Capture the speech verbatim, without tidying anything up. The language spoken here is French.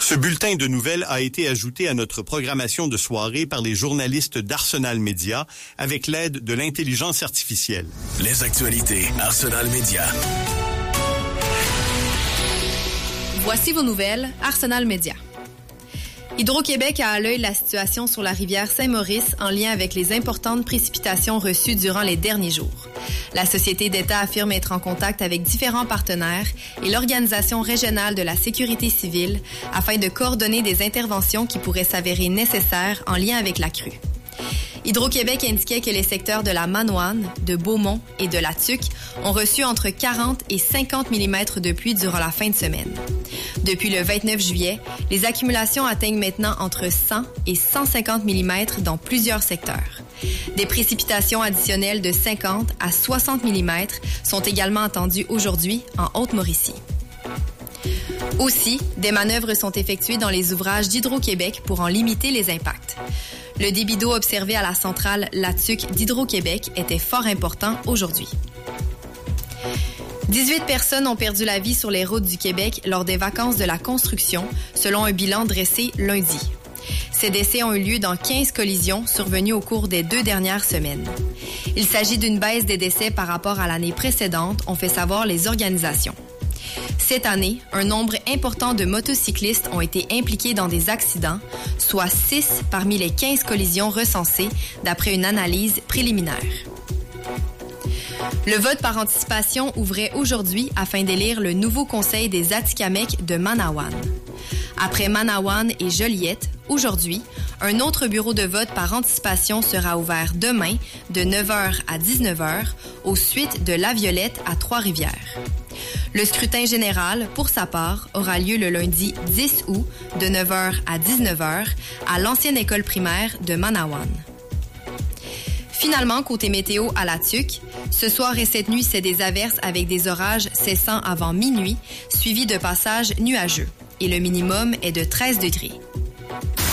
Ce bulletin de nouvelles a été ajouté à notre programmation de soirée par les journalistes d'Arsenal Média avec l'aide de l'intelligence artificielle. Les actualités Arsenal Média. Voici vos nouvelles Arsenal Média. Hydro-Québec a à l'œil la situation sur la rivière Saint-Maurice en lien avec les importantes précipitations reçues durant les derniers jours. La Société d'État affirme être en contact avec différents partenaires et l'Organisation régionale de la sécurité civile afin de coordonner des interventions qui pourraient s'avérer nécessaires en lien avec la crue. Hydro-Québec indiquait que les secteurs de la Manoine, de Beaumont et de la Tuque ont reçu entre quarante et cinquante millimètres de pluie durant la fin de semaine. Depuis le vingt-neuf juillet, les accumulations atteignent maintenant entre cent et cent cinquante millimètres dans plusieurs secteurs. Des précipitations additionnelles de cinquante à soixante millimètres sont également attendues aujourd'hui en Haute-Mauricie. Aussi, des manœuvres sont effectuées dans les ouvrages d'Hydro-Québec pour en limiter les impacts. Le débit d'eau observé à la centrale La Tuque d'Hydro-Québec était fort important aujourd'hui. dix-huit personnes ont perdu la vie sur les routes du Québec lors des vacances de la construction, selon un bilan dressé lundi. Ces décès ont eu lieu dans quinze collisions survenues au cours des deux dernières semaines. Il s'agit d'une baisse des décès par rapport à l'année précédente, ont fait savoir les organisations. Cette année, un nombre important de motocyclistes ont été impliqués dans des accidents, soit six parmi les quinze collisions recensées d'après une analyse préliminaire. Le vote par anticipation ouvrait aujourd'hui afin d'élire le nouveau conseil des Atikamekw de Manawan. Après Manawan et Joliette, aujourd'hui, un autre bureau de vote par anticipation sera ouvert demain de neuf heures à dix-neuf heures aux suites de La Violette à Trois-Rivières. Le scrutin général, pour sa part, aura lieu le lundi dix août de neuf heures à dix-neuf heures à l'ancienne école primaire de Manawan. Finalement, côté météo à la Tuque, ce soir et cette nuit, c'est des averses avec des orages cessant avant minuit, suivis de passages nuageux. Et le minimum est de treize degrés.